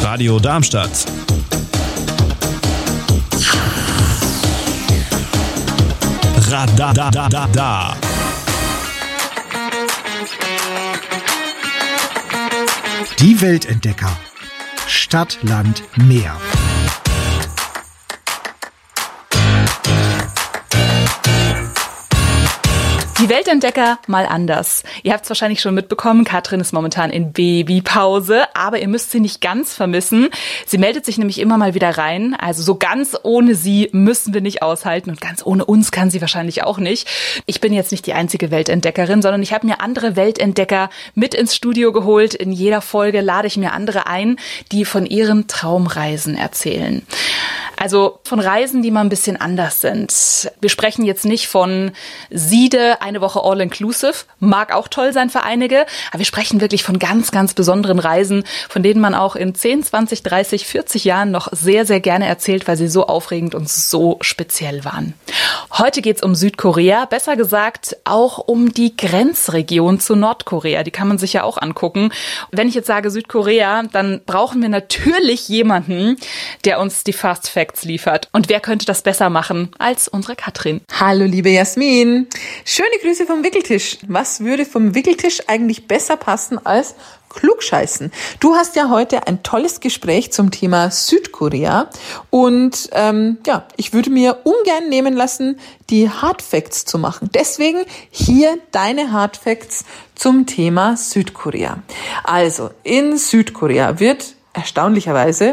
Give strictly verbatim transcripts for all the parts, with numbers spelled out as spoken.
Radio Darmstadt. Radadadada. Die Weltentdecker. Stadt, Land, Meer. Die Weltentdecker mal anders. Ihr habt es wahrscheinlich schon mitbekommen, Katrin ist momentan in Babypause, aber ihr müsst sie nicht ganz vermissen. Sie meldet sich nämlich immer mal wieder rein, also so ganz ohne sie müssen wir nicht aushalten und ganz ohne uns kann sie wahrscheinlich auch nicht. Ich bin jetzt nicht die einzige Weltentdeckerin, sondern ich habe mir andere Weltentdecker mit ins Studio geholt. In jeder Folge lade ich mir andere ein, die von ihren Traumreisen erzählen. Also von Reisen, die mal ein bisschen anders sind. Wir sprechen jetzt nicht von Siede, eine Woche all-inclusive, mag auch toll sein für einige, aber wir sprechen wirklich von ganz, ganz besonderen Reisen, von denen man auch in zehn, zwanzig, dreißig, vierzig Jahren noch sehr, sehr gerne erzählt, weil sie so aufregend und so speziell waren. Heute geht's um Südkorea, besser gesagt auch um die Grenzregion zu Nordkorea. Die kann man sich ja auch angucken. Wenn ich jetzt sage Südkorea, dann brauchen wir natürlich jemanden, der uns die Fast Facts liefert. Und wer könnte das besser machen als unsere Katrin? Hallo liebe Jasmin. Schöne Grüße vom Wickeltisch. Was würde vom Wickeltisch eigentlich besser passen als Klugscheißen? Du hast ja heute ein tolles Gespräch zum Thema Südkorea und ähm, ja, ich würde mir ungern nehmen lassen, die Hard Facts zu machen. Deswegen hier deine Hard Facts zum Thema Südkorea. Also, in Südkorea wird erstaunlicherweise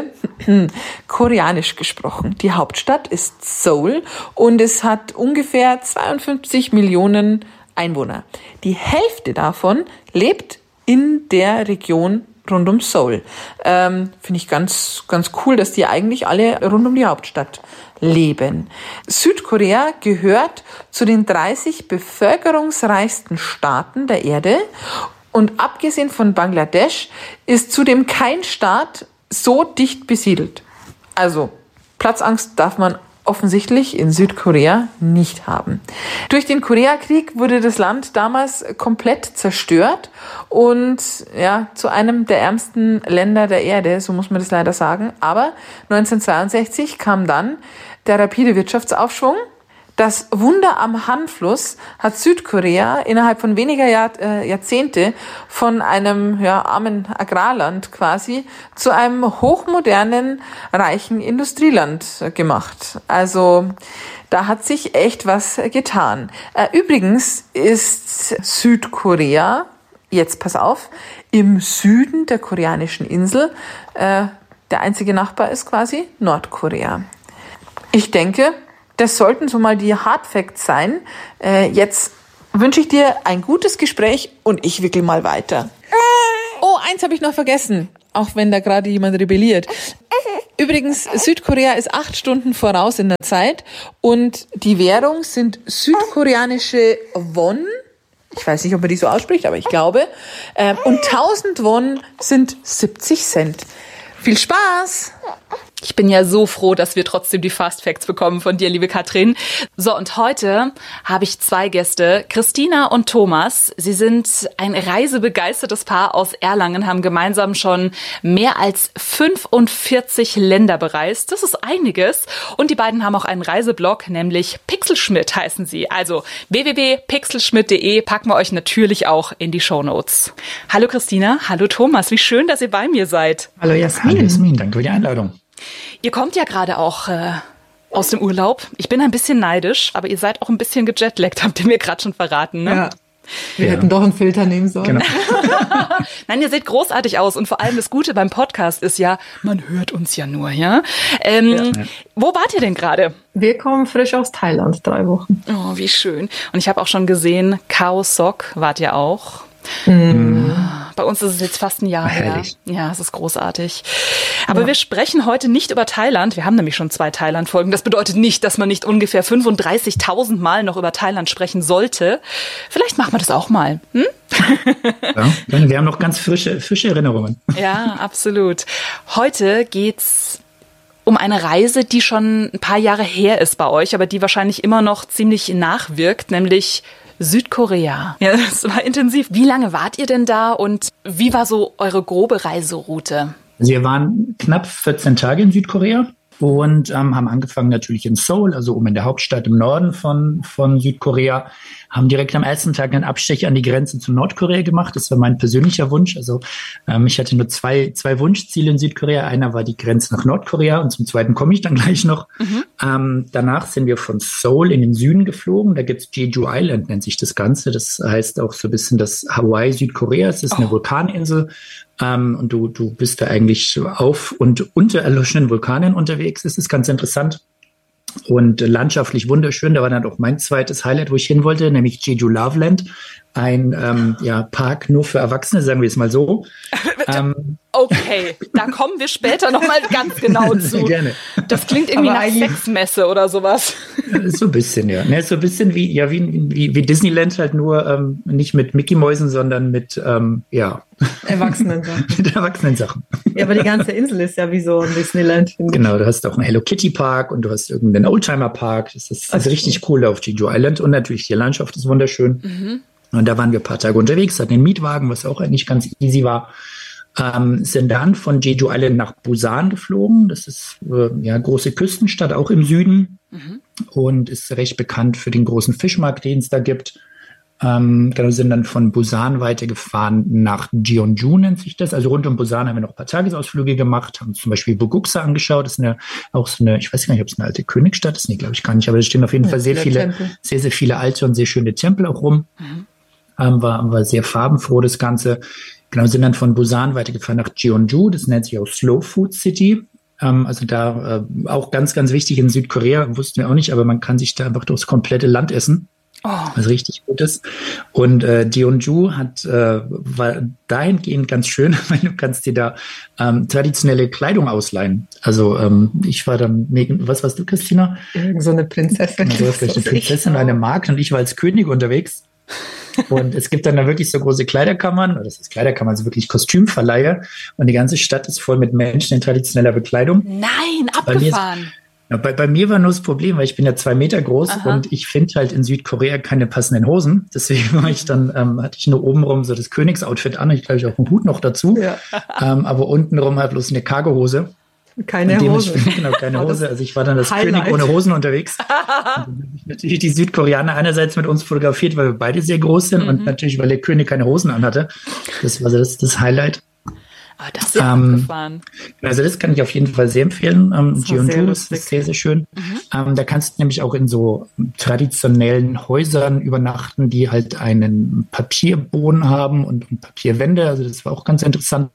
koreanisch gesprochen. Die Hauptstadt ist Seoul und es hat ungefähr zweiundfünfzig Millionen Einwohner. Die Hälfte davon lebt in der Region rund um Seoul. Ähm, finde ich ganz, ganz cool, dass die eigentlich alle rund um die Hauptstadt leben. Südkorea gehört zu den dreißig bevölkerungsreichsten Staaten der Erde. Und abgesehen von Bangladesch ist zudem kein Staat so dicht besiedelt. Also Platzangst darf man offensichtlich in Südkorea nicht haben. Durch den Koreakrieg wurde das Land damals komplett zerstört und ja, zu einem der ärmsten Länder der Erde, so muss man das leider sagen. Aber neunzehnhundertzweiundsechzig kam dann der rapide Wirtschaftsaufschwung. Das Wunder am Han-Fluss hat Südkorea innerhalb von weniger Jahr, äh, Jahrzehnte von einem ja, armen Agrarland quasi zu einem hochmodernen, reichen Industrieland gemacht. Also da hat sich echt was getan. Äh, übrigens ist Südkorea, jetzt pass auf, im Süden der koreanischen Insel. Äh, der einzige Nachbar ist quasi Nordkorea. Ich denke, das sollten so mal die Hard Facts sein. Äh, jetzt wünsche ich dir ein gutes Gespräch und ich wickel mal weiter. Oh, eins habe ich noch vergessen, auch wenn da gerade jemand rebelliert. Übrigens, Südkorea ist acht Stunden voraus in der Zeit und die Währung sind südkoreanische Won. Ich weiß nicht, ob man die so ausspricht, aber ich glaube. Äh, und tausend Won sind siebzig Cent. Viel Spaß! Ich bin ja so froh, dass wir trotzdem die Fast Facts bekommen von dir, liebe Katrin. So, und heute habe ich zwei Gäste, Christina und Thomas. Sie sind ein reisebegeistertes Paar aus Erlangen, haben gemeinsam schon mehr als fünfundvierzig Länder bereist. Das ist einiges. Und die beiden haben auch einen Reiseblog, nämlich Pixelschmidt heißen sie. Also w w w punkt pixelschmidt punkt de packen wir euch natürlich auch in die Shownotes. Hallo Christina, hallo Thomas, wie schön, dass ihr bei mir seid. Hallo Jasmin. Hallo Jasmin, danke für die Einladung. Ihr kommt ja gerade auch äh, aus dem Urlaub. Ich bin ein bisschen neidisch, aber ihr seid auch ein bisschen gejetlaggt, habt ihr mir gerade schon verraten, ne? Ja. Wir ja. hätten doch einen Filter nehmen sollen. Genau. Nein, ihr seht großartig aus und vor allem das Gute beim Podcast ist ja, man hört uns ja nur, ja? Ähm, ja. Wo wart ihr denn gerade? Wir kommen frisch aus Thailand, drei Wochen. Oh, wie schön. Und ich habe auch schon gesehen, Khao Sok wart ihr auch. Mm. Bei uns ist es jetzt fast ein Jahr her. Herrlich. Ja, es ist großartig. Aber Ja. wir sprechen heute nicht über Thailand. Wir haben nämlich schon zwei Thailand-Folgen. Das bedeutet nicht, dass man nicht ungefähr fünfunddreißigtausend Mal noch über Thailand sprechen sollte. Vielleicht machen wir das auch mal. Hm? Ja, wir haben noch ganz frische, frische Erinnerungen. Ja, absolut. Heute geht's um eine Reise, die schon ein paar Jahre her ist bei euch, aber die wahrscheinlich immer noch ziemlich nachwirkt, nämlich Südkorea. Ja, das war intensiv. Wie lange wart ihr denn da und wie war so eure grobe Reiseroute? Also wir waren knapp vierzehn Tage in Südkorea und ähm, haben angefangen natürlich in Seoul, also oben in der Hauptstadt im Norden von, von Südkorea, haben direkt am ersten Tag einen Abstecher an die Grenze zu Nordkorea gemacht. Das war mein persönlicher Wunsch. Also ähm, ich hatte nur zwei, zwei Wunschziele in Südkorea. Einer war die Grenze nach Nordkorea und zum zweiten komme ich dann gleich noch. Mhm. Ähm, danach sind wir von Seoul in den Süden geflogen. Da gibt's Jeju Island, nennt sich das Ganze. Das heißt auch so ein bisschen das Hawaii Südkoreas. Das ist eine oh. Vulkaninsel. Um, und du, du bist da eigentlich auf und unter erloschenen Vulkanen unterwegs. Das ist ganz interessant und landschaftlich wunderschön. Da war dann auch mein zweites Highlight, wo ich hin wollte, nämlich Jeju Loveland. Ein ähm, ja, Park nur für Erwachsene, sagen wir es mal so. ähm, okay, da kommen wir später nochmal ganz genau zu. Gerne. Das klingt irgendwie Aber nach Sexmesse oder sowas. So ein bisschen, ja. Ne, so ein bisschen wie, ja, wie, wie, wie Disneyland, halt nur ähm, nicht mit Mickey-Mäusen, sondern mit, ähm, ja. Erwachsenen Sachen. mit erwachsenen Sachen. Ja, aber die ganze Insel ist ja wie so ein Disneyland. Genau, du hast auch einen Hello Kitty Park und du hast irgendeinen Oldtimer Park. Das ist, das ist richtig cool auf Jeju Island und natürlich die Landschaft ist wunderschön. Mhm. Und da waren wir ein paar Tage unterwegs, hatten einen Mietwagen, was auch eigentlich ganz easy war. Ähm, sind dann von Jeju Island nach Busan geflogen. Das ist äh, ja eine große Küstenstadt, auch im Süden. Mhm. Und ist recht bekannt für den großen Fischmarkt, den es da gibt. Ähm, genau, sind dann von Busan weitergefahren nach Jeonju, nennt sich das. Also rund um Busan haben wir noch ein paar Tagesausflüge gemacht, haben zum Beispiel Boguksa angeschaut. Das ist eine, auch so eine, ich weiß gar nicht, ob es eine alte Königsstadt ist. Nee, glaube ich gar nicht. Aber da stehen auf jeden ja, Fall sehr viele, Tempel. sehr, sehr viele alte und sehr schöne Tempel auch rum. Mhm. Ähm, war, war sehr farbenfroh, das Ganze. Genau, sind dann von Busan weitergefahren nach Jeonju. Das nennt sich auch Slow Food City. Ähm, also da äh, auch ganz, ganz wichtig in Südkorea, wussten wir auch nicht, aber man kann sich da einfach durchs komplette Land essen. Oh. Was richtig gut ist. Und äh, Jeonju hat, äh, war dahingehend ganz schön, weil du kannst dir da ähm, traditionelle Kleidung ausleihen. Also ähm, ich war dann, was warst du, Christina? Irgend so eine Prinzessin. Also eine Prinzessin, eine Magd und ich war als König unterwegs. Und es gibt dann da wirklich so große Kleiderkammern, das ist Kleiderkammern, also wirklich Kostümverleihe. Und die ganze Stadt ist voll mit Menschen in traditioneller Bekleidung. Nein, abgefahren. Ja, bei, bei mir war nur das Problem, weil ich bin ja zwei Meter groß Aha. und ich finde halt in Südkorea keine passenden Hosen. Deswegen war ich dann, ähm, hatte ich nur obenrum so das Königsoutfit an. Ich glaube, ich auch einen Hut noch dazu. Ja. Ähm, aber untenrum halt bloß eine Cargohose. Keine Hose. Genau, keine Hose. Also ich war dann das Highlight. König ohne Hosen unterwegs. Und dann habe ich natürlich die Südkoreaner einerseits mit uns fotografiert, weil wir beide sehr groß sind mhm. und natürlich, weil der König keine Hosen anhatte. Das war so das, das Highlight. Aber das ist ja ähm, abgefahren. Also das kann ich auf jeden Fall sehr empfehlen. Ähm, Jeonju ist sehr, sehr schön. Mhm. Ähm, da kannst du nämlich auch in so traditionellen Häusern übernachten, die halt einen Papierboden haben und, und Papierwände. Also das war auch ganz interessant.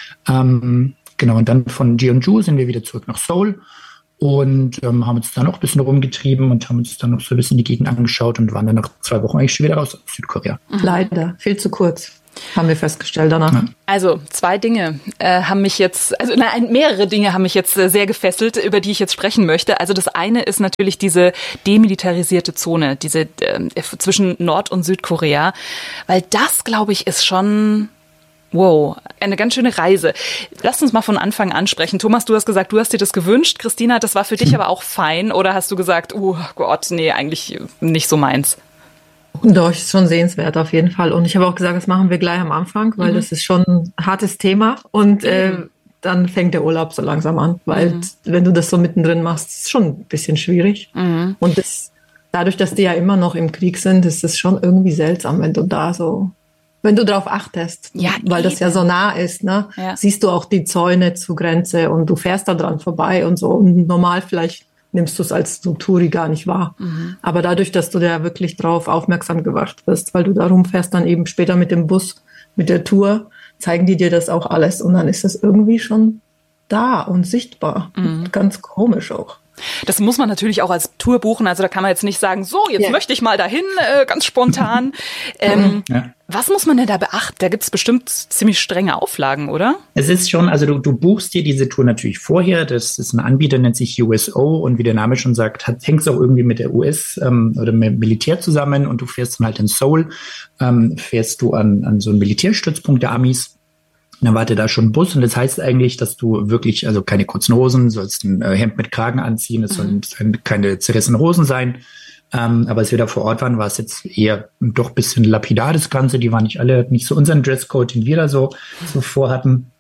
Ähm, genau, und dann von Jeonju sind wir wieder zurück nach Seoul und ähm, haben uns dann noch ein bisschen rumgetrieben und haben uns dann noch so ein bisschen die Gegend angeschaut und waren dann nach zwei Wochen eigentlich schon wieder raus aus Südkorea. Mhm. Leider, viel zu kurz. Haben wir festgestellt danach. Ja. Also zwei Dinge äh, haben mich jetzt, also nein, mehrere Dinge haben mich jetzt äh, sehr gefesselt, über die ich jetzt sprechen möchte. Also das eine ist natürlich diese demilitarisierte Zone, diese äh, zwischen Nord- und Südkorea, weil das, glaube ich, ist schon... Wow, eine ganz schöne Reise. Lass uns mal von Anfang an sprechen. Thomas, du hast gesagt, du hast dir das gewünscht. Christina, das war für dich aber auch fein. Oder hast du gesagt, oh Gott, nee, eigentlich nicht so meins? Doch, ist schon sehenswert auf jeden Fall. Und ich habe auch gesagt, das machen wir gleich am Anfang, weil mhm. das ist schon ein hartes Thema. Und äh, mhm. dann fängt der Urlaub so langsam an. Weil mhm. wenn du das so mittendrin machst, ist es schon ein bisschen schwierig. Mhm. Und das, dadurch, dass die ja immer noch im Krieg sind, ist es schon irgendwie seltsam, wenn du da so... Wenn du darauf achtest, ja, weil eben. Das ja so nah ist, ne, ja. siehst du auch die Zäune zur Grenze und du fährst da dran vorbei und so. Und normal vielleicht nimmst du es als so Touri gar nicht wahr. Mhm. Aber dadurch, dass du da wirklich drauf aufmerksam gemacht wirst, weil du da rumfährst, dann eben später mit dem Bus, mit der Tour, zeigen die dir das auch alles. Und dann ist das irgendwie schon da und sichtbar. Mhm. Ganz komisch auch. Das muss man natürlich auch als Tour buchen. Also da kann man jetzt nicht sagen, so, jetzt yeah. möchte ich mal dahin, äh, ganz spontan. ähm, ja. Was muss man denn da beachten? Da gibt es bestimmt ziemlich strenge Auflagen, oder? Es ist schon, also du, du buchst dir diese Tour natürlich vorher. Das ist ein Anbieter, nennt sich U S O. Und wie der Name schon sagt, hängt es auch irgendwie mit der U S ähm, oder mit dem Militär zusammen. Und du fährst dann halt in Seoul, ähm, fährst du an, an so einen Militärstützpunkt der Amis. Dann wartet da schon ein Bus und das heißt eigentlich, dass du wirklich, also keine kurzen Hosen, sollst ein äh, Hemd mit Kragen anziehen, es sollen mhm. keine zerrissenen Hosen sein. Ähm, aber als wir da vor Ort waren, war es jetzt eher doch ein bisschen lapidar, das Ganze. Die waren nicht alle, nicht so unseren Dresscode, den wir da so, so vorhatten.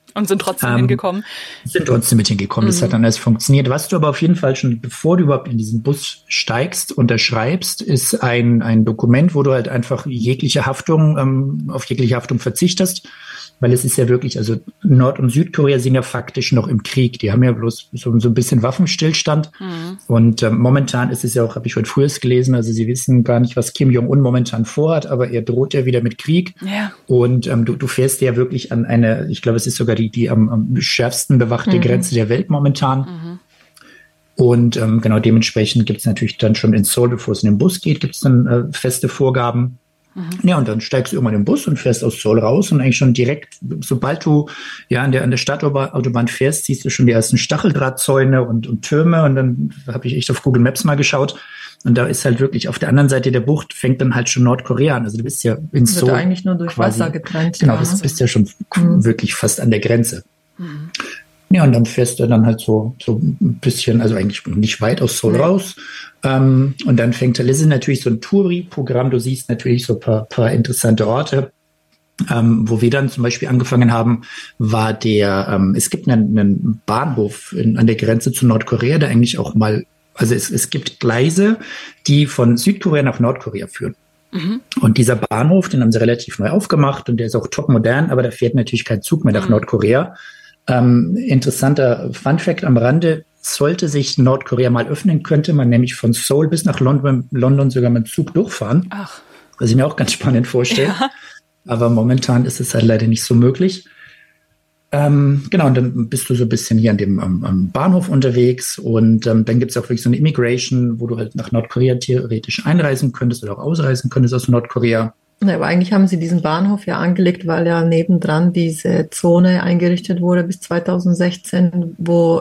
Und sind trotzdem ähm, hingekommen. Sind trotzdem mit hingekommen. Mhm. Das hat dann alles funktioniert. Was du aber auf jeden Fall schon, bevor du überhaupt in diesen Bus steigst, unterschreibst, ist ein, ein Dokument, wo du halt einfach jegliche Haftung, ähm, auf jegliche Haftung verzichtest. Weil es ist ja wirklich, also Nord- und Südkorea sind ja faktisch noch im Krieg. Die haben ja bloß so, so ein bisschen Waffenstillstand. Mhm. Und ähm, momentan ist es ja auch, habe ich heute früher gelesen, also sie wissen gar nicht, was Kim Jong-un momentan vorhat, aber er droht ja wieder mit Krieg. Ja. Und ähm, du, du fährst ja wirklich an eine, ich glaube, es ist sogar die, die am, am schärfsten bewachte mhm. Grenze der Welt momentan. Mhm. Und ähm, genau dementsprechend gibt es natürlich dann schon in Seoul, bevor es in den Bus geht, gibt es dann äh, feste Vorgaben. Mhm. Ja, und dann steigst du irgendwann in den Bus und fährst aus Seoul raus und eigentlich schon direkt, sobald du ja an der, an der Stadtautobahn fährst, siehst du schon die ersten Stacheldrahtzäune und, und Türme und dann habe ich echt auf Google Maps mal geschaut und da ist halt wirklich auf der anderen Seite der Bucht fängt dann halt schon Nordkorea an. Also du bist ja in Seoul. Wird eigentlich nur durch quasi, Wasser getrennt. Genau, du bist ja schon mhm. wirklich fast an der Grenze. Mhm. Ja, und dann fährst du dann halt so, so ein bisschen, also eigentlich nicht weit aus Seoul nee. raus. Ähm, und dann fängt, das ist natürlich so ein Touri-Programm. Du siehst natürlich so ein paar, paar interessante Orte. Ähm, wo wir dann zum Beispiel angefangen haben, war der, ähm, es gibt einen, einen Bahnhof in, an der Grenze zu Nordkorea, der eigentlich auch mal, also es, es gibt Gleise, die von Südkorea nach Nordkorea führen. Mhm. Und dieser Bahnhof, den haben sie relativ neu aufgemacht und der ist auch top modern, aber da fährt natürlich kein Zug mehr nach mhm. Nordkorea. Ähm, interessanter Funfact am Rande, sollte sich Nordkorea mal öffnen, könnte man nämlich von Seoul bis nach London, London sogar mit dem Zug durchfahren. Ach. Was ich mir auch ganz spannend vorstelle. Ja. Aber momentan ist es halt leider nicht so möglich. Ähm, genau, und dann bist du so ein bisschen hier an dem am, am Bahnhof unterwegs und ähm, dann gibt es auch wirklich so eine Immigration, wo du halt nach Nordkorea theoretisch einreisen könntest oder auch ausreisen könntest aus Nordkorea. Ja, aber eigentlich haben sie diesen Bahnhof ja angelegt, weil ja nebendran diese Zone eingerichtet wurde bis zweitausendsechzehn, wo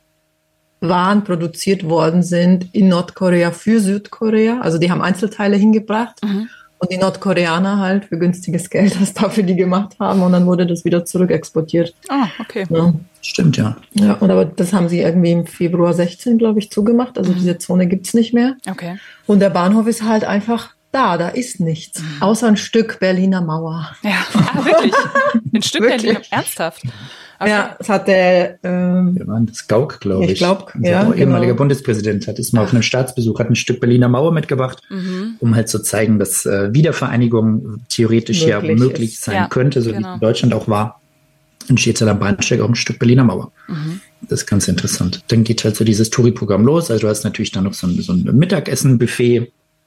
Waren produziert worden sind in Nordkorea für Südkorea. Also die haben Einzelteile hingebracht mhm. und die Nordkoreaner halt für günstiges Geld das da für die gemacht haben und dann wurde das wieder zurück exportiert. Ah, okay. Ja. Stimmt, ja. Ja, und aber das haben sie irgendwie im Februar sechzehn, glaube ich, zugemacht. Also mhm. diese Zone gibt's nicht mehr. Okay. Und der Bahnhof ist halt einfach da, da ist nichts. Mhm. Außer ein Stück Berliner Mauer. Ja, ah, wirklich? Ein Stück Berliner, ernsthaft? Okay. Ja, das hat der... Ähm, Wir waren das Gauck, glaube ich. Ich glaube, ja. Genau. Ehemaliger Bundespräsident hat ist mal auf einem Staatsbesuch, hat ein Stück Berliner Mauer mitgebracht, mhm. um halt zu zeigen, dass äh, Wiedervereinigung theoretisch möglich ja möglich ist. sein ja, könnte, so genau. wie es in Deutschland auch war. Dann steht halt am Bahnsteig auch ein Stück Berliner Mauer. Mhm. Das ist ganz interessant. Dann geht halt so dieses Touri-Programm los. Also du hast natürlich dann noch so ein, so ein Mittagessen-Buffet.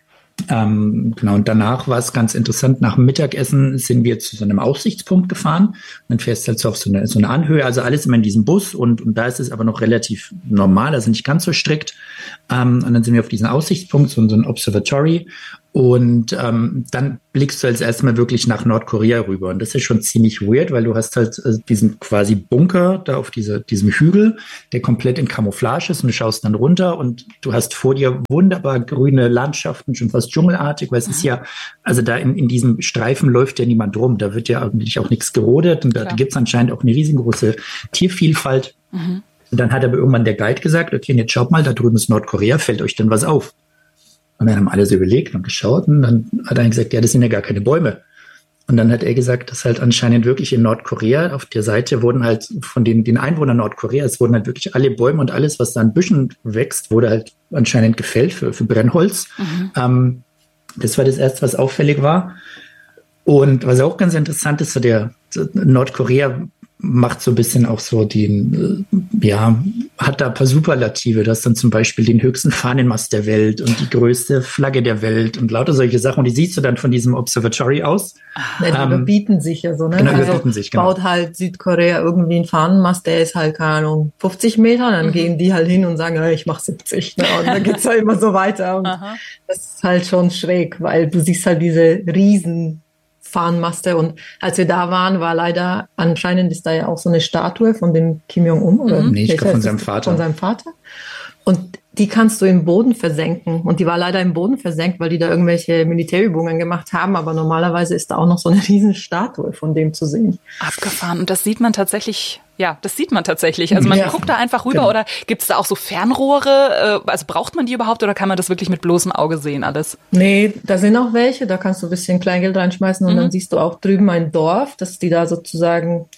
Ähm, genau, und danach war es ganz interessant. Nach dem Mittagessen sind wir zu so einem Aussichtspunkt gefahren. Und dann fährst du halt so auf so eine, so eine Anhöhe, also alles immer in diesem Bus und, und da ist es aber noch relativ normal, also nicht ganz so strikt. Ähm, und dann sind wir auf diesen Aussichtspunkt, so, so ein Observatory. Und ähm, dann blickst du als erstmal wirklich nach Nordkorea rüber. Und das ist schon ziemlich weird, weil du hast halt äh, diesen quasi Bunker da auf diese, diesem Hügel, der komplett in Camouflage ist und du schaust dann runter und du hast vor dir wunderbar grüne Landschaften, schon fast dschungelartig, weil es mhm. ist ja, also da in, in diesem Streifen läuft ja niemand rum, da wird ja eigentlich auch nichts gerodet und da, da gibt es anscheinend auch eine riesengroße Tiervielfalt. Mhm. Und dann hat aber irgendwann der Guide gesagt, okay, jetzt schaut mal, da drüben ist Nordkorea, fällt euch denn was auf? Und dann haben alle so überlegt und geschaut und dann hat er gesagt, ja, das sind ja gar keine Bäume. Und dann hat er gesagt, dass halt anscheinend wirklich in Nordkorea auf der Seite wurden halt von den, den Einwohnern Nordkoreas wurden halt wirklich alle Bäume und alles, was da an Büschen wächst, wurde halt anscheinend gefällt für, für Brennholz. Mhm. Ähm, das war das Erste, was auffällig war. Und was auch ganz interessant ist, so der Nordkorea macht so ein bisschen auch so den, ja, hat da ein paar Superlative. Das dann zum Beispiel den höchsten Fahnenmast der Welt und die größte Flagge der Welt und lauter solche Sachen. Und die siehst du dann von diesem Observatory aus. Ja, die ähm, überbieten sich ja so, ne? Genau, also überbieten sich, genau. Baut halt Südkorea irgendwie einen Fahnenmast, der ist halt, keine Ahnung, fünfzig Meter. Dann mhm. gehen die halt hin und sagen, ja, ich mach siebzig. Ne? Und dann geht's halt immer so weiter. Und das ist halt schon schräg, weil du siehst halt diese riesen Fahnenmaste und als wir da waren, war leider, anscheinend ist da ja auch so eine Statue von dem Kim Jong-un oder nee, ich glaube von seinem Vater. Von seinem Vater. Und die kannst du im Boden versenken und die war leider im Boden versenkt, weil die da irgendwelche Militärübungen gemacht haben, aber normalerweise ist da auch noch so eine riesen Statue von dem zu sehen. Abgefahren und das sieht man tatsächlich, ja, das sieht man tatsächlich. Also man ja. guckt da einfach rüber genau. oder gibt es da auch so Fernrohre? Also braucht man die überhaupt oder kann man das wirklich mit bloßem Auge sehen alles? Nee, da sind auch welche, da kannst du ein bisschen Kleingeld reinschmeißen und mhm. dann siehst du auch drüben ein Dorf, dass die da sozusagen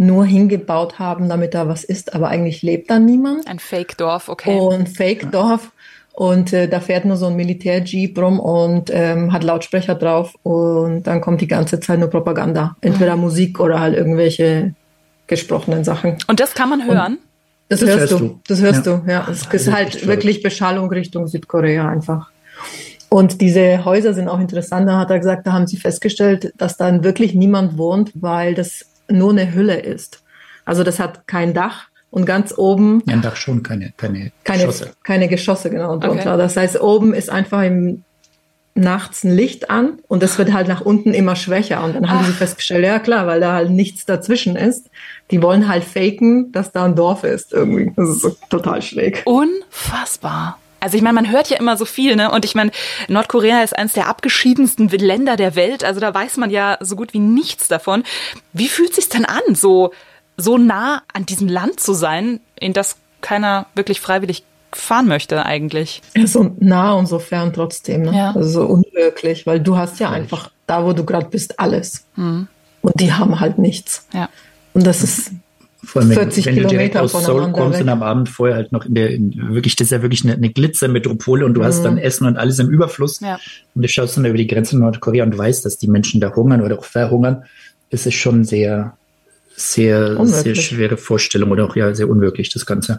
nur hingebaut haben, damit da was ist, aber eigentlich lebt da niemand. Ein Fake-Dorf, okay. Und Fake-Dorf. Und äh, da fährt nur so ein Militär-Jeep rum und ähm, hat Lautsprecher drauf und dann kommt die ganze Zeit nur Propaganda. Entweder mhm. Musik oder halt irgendwelche gesprochenen Sachen. Und das kann man hören? Das, das, hörst, hörst du. du. Das hörst ja. du, ja. Es ist halt wirklich Beschallung Richtung Südkorea einfach. Und diese Häuser sind auch interessant. Da hat er gesagt, da haben sie festgestellt, dass da wirklich niemand wohnt, weil das nur eine Hülle ist. Also das hat kein Dach. Und ganz oben... Ja, ein Dach schon, keine, keine, keine Geschosse. Keine Geschosse, genau. Okay. Das heißt, oben ist einfach im nachts ein Licht an und das wird halt nach unten immer schwächer. Und dann haben Ach. sie festgestellt, ja klar, weil da halt nichts dazwischen ist. Die wollen halt faken, dass da ein Dorf ist irgendwie. Das ist so total schräg. Unfassbar. Also ich meine, man hört ja immer so viel, ne? Und ich meine, Nordkorea ist eines der abgeschiedensten Länder der Welt. Also da weiß man ja so gut wie nichts davon. Wie fühlt es sich denn an, so... so nah an diesem Land zu sein, in das keiner wirklich freiwillig fahren möchte eigentlich. Ja, so nah und so fern trotzdem. Ne? Ja. Also so unwirklich, weil du hast ja einfach da, wo du gerade bist, alles. Mhm. Und die haben halt nichts. Ja. Und das ist Vor allem, vierzig wenn, wenn Kilometer du direkt aus Seoul kommst weg. Und am Abend vorher halt noch in der, in, wirklich, das ist ja wirklich eine, eine Glitzermetropole und du mhm. hast dann Essen und alles im Überfluss. Ja. Und du schaust dann über die Grenze in Nordkorea und weißt, dass die Menschen da hungern oder auch verhungern. Es ist schon sehr... Sehr, sehr schwere Vorstellung oder auch ja sehr unwirklich, das Ganze.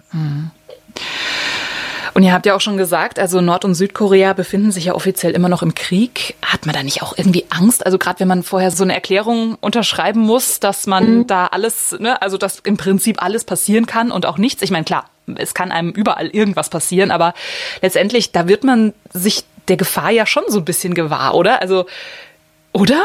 Und ihr habt ja auch schon gesagt, also Nord- und Südkorea befinden sich ja offiziell immer noch im Krieg. Hat man da nicht auch irgendwie Angst? Also gerade wenn man vorher so eine Erklärung unterschreiben muss, dass man mhm. da alles, ne, also dass im Prinzip alles passieren kann und auch nichts. Ich meine, klar, es kann einem überall irgendwas passieren, aber letztendlich, da wird man sich der Gefahr ja schon so ein bisschen gewahr, oder? Also, oder?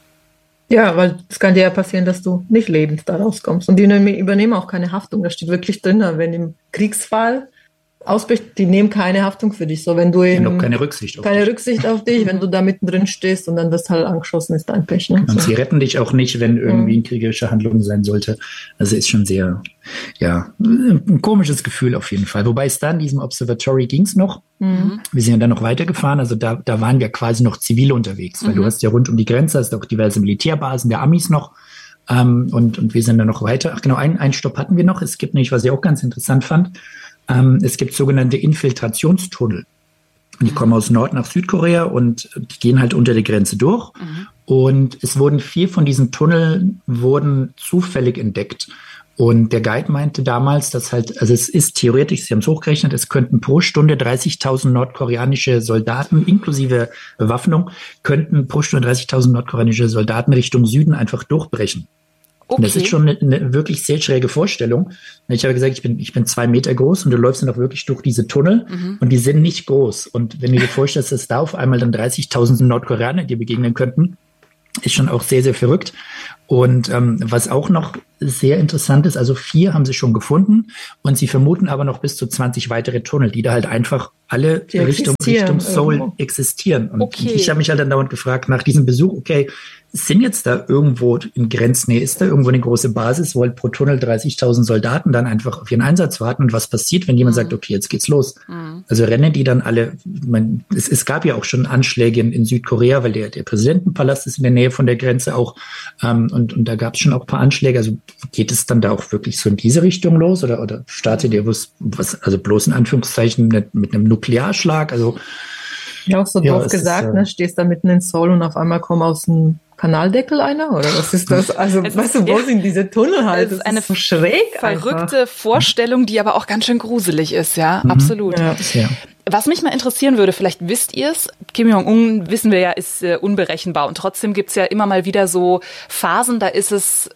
Ja, weil es kann dir ja passieren, dass du nicht lebend da rauskommst. Und die übernehmen auch keine Haftung. Da steht wirklich drin, wenn im Kriegsfall ausbricht, die nehmen keine Haftung für dich. So, wenn du eben, ja, keine Rücksicht auf keine dich. Rücksicht auf dich, wenn du da mittendrin stehst und dann wirst halt angeschossen, ist dein Pech. Ne? Und so. sie retten dich auch nicht, wenn irgendwie eine kriegerische Handlung sein sollte. Also ist schon sehr, ja, ein komisches Gefühl auf jeden Fall. Wobei es da in diesem Observatory ging es noch. Mhm. Wir sind ja dann noch weitergefahren. Also da, da waren wir quasi noch zivil unterwegs, weil mhm. du hast ja rund um die Grenze, hast auch diverse Militärbasen der Amis noch. Ähm, und, und wir sind dann noch weiter. Ach genau, einen, einen Stopp hatten wir noch. Es gibt nämlich, was ich auch ganz interessant fand, ähm, es gibt sogenannte Infiltrationstunnel. Die kommen aus Nord- nach Südkorea und die gehen halt unter der Grenze durch. Mhm. Und es wurden vier von diesen Tunneln wurden zufällig entdeckt. Und der Guide meinte damals, dass halt, also es ist theoretisch, sie haben es hochgerechnet, es könnten pro Stunde dreißigtausend nordkoreanische Soldaten, inklusive Bewaffnung, könnten pro Stunde dreißigtausend nordkoreanische Soldaten Richtung Süden einfach durchbrechen. Okay. Und das ist schon eine, eine wirklich sehr schräge Vorstellung. Ich habe gesagt, ich bin, ich bin zwei Meter groß und du läufst dann auch wirklich durch diese Tunnel mhm. und die sind nicht groß. Und wenn du dir vorstellst, dass da auf einmal dann dreißigtausend Nordkoreaner dir begegnen könnten, ist schon auch sehr, sehr verrückt. Und ähm, was auch noch sehr interessant ist, also vier haben sie schon gefunden und sie vermuten aber noch bis zu zwanzig weitere Tunnel, die da halt einfach alle die Richtung, Richtung Seoul irgendwo existieren. Und okay. ich habe mich halt dann dauernd gefragt nach diesem Besuch, okay, sind jetzt da irgendwo in Grenznähe, ist da irgendwo eine große Basis, wo halt pro Tunnel dreißigtausend Soldaten dann einfach auf ihren Einsatz warten und was passiert, wenn jemand mhm. sagt, okay, jetzt geht's los. Mhm. Also rennen die dann alle, man, es, es gab ja auch schon Anschläge in, in Südkorea, weil der, der Präsidentenpalast ist in der Nähe von der Grenze auch ähm, und, und da gab es schon auch ein paar Anschläge, also geht es dann da auch wirklich so in diese Richtung los oder, oder startet ihr was, was, also bloß in Anführungszeichen mit, mit einem Nuklearschlag, also ja, auch so ja, doof gesagt, ist, ne? Stehst da mitten in Seoul und auf einmal kommt aus dem Kanaldeckel einer? Oder was ist das? Also, es weißt ist, du, wo ja, sind diese Tunnel halt? Das ist eine ist so schräg verrückte einfach. Vorstellung, die aber auch ganz schön gruselig ist, ja, mhm. absolut. Ja. Ja. Was mich mal interessieren würde, vielleicht wisst ihr es, Kim Jong-un, wissen wir ja, ist äh, unberechenbar und trotzdem gibt's ja immer mal wieder so Phasen, da ist es